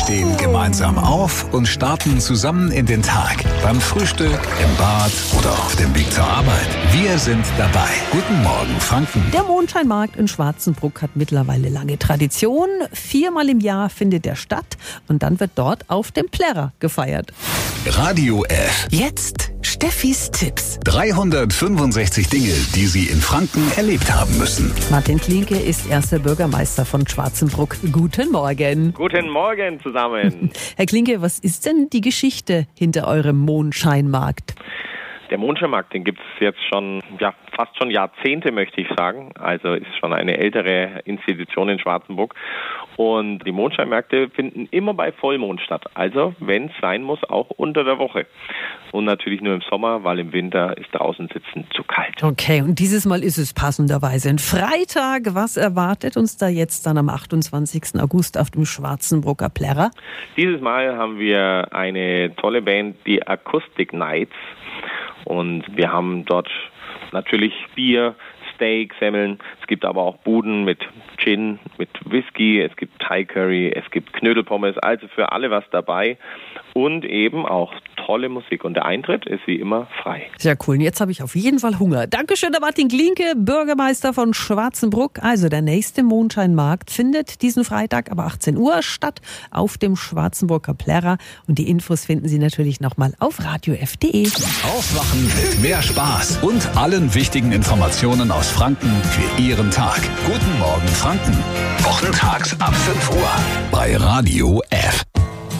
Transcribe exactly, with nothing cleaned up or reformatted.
stehen gemeinsam auf und starten zusammen in den Tag. Beim Frühstück, im Bad oder auf dem Weg zur Arbeit. Wir sind dabei. Guten Morgen, Franken. Der Mondscheinmarkt in Schwarzenbruck hat mittlerweile lange Tradition. Viermal im Jahr findet er statt und dann wird dort auf dem Plärrer gefeiert. Radio F. Jetzt Steffis Tipps. dreihundertfünfundsechzig Dinge, die Sie in Franken erlebt haben müssen. Martin Klinke ist erster Bürgermeister von Schwarzenbruck. Guten Morgen. Guten Morgen zusammen. Herr Klinke, was ist denn die Geschichte hinter eurem Mondscheinmarkt? Der Mondscheinmarkt, den gibt es jetzt schon, ja, fast schon Jahrzehnte, möchte ich sagen. Also ist schon eine ältere Institution in Schwarzenbruck. Und die Mondscheinmärkte finden immer bei Vollmond statt. Also, wenn es sein muss, auch unter der Woche. Und natürlich nur im Sommer, weil im Winter ist draußen sitzen zu kalt. Okay, und dieses Mal ist es passenderweise ein Freitag. Was erwartet uns da jetzt dann am achtundzwanzigsten August auf dem Schwarzenbrucker Plärrer? Dieses Mal haben wir eine tolle Band, die Acoustic Nights. Und wir haben dort natürlich Bier, Steak, Semmeln. Es gibt aber auch Buden mit Gin, mit Whisky. Es gibt Thai Curry, es gibt Knödelpommes. Also für alle was dabei. Und eben auch tolle Musik. Und der Eintritt ist wie immer frei. Sehr cool. Und jetzt habe ich auf jeden Fall Hunger. Dankeschön, der Martin Klinke, Bürgermeister von Schwarzenbruck. Also der nächste Mondscheinmarkt findet diesen Freitag ab achtzehn Uhr statt auf dem Schwarzenbrucker Plärrer. Und die Infos finden Sie natürlich nochmal auf radio f punkt de. Aufwachen mit mehr Spaß und allen wichtigen Informationen aus Franken für Ihren Tag. Guten Morgen, Franken. Wochentags ab fünf Uhr bei Radio F.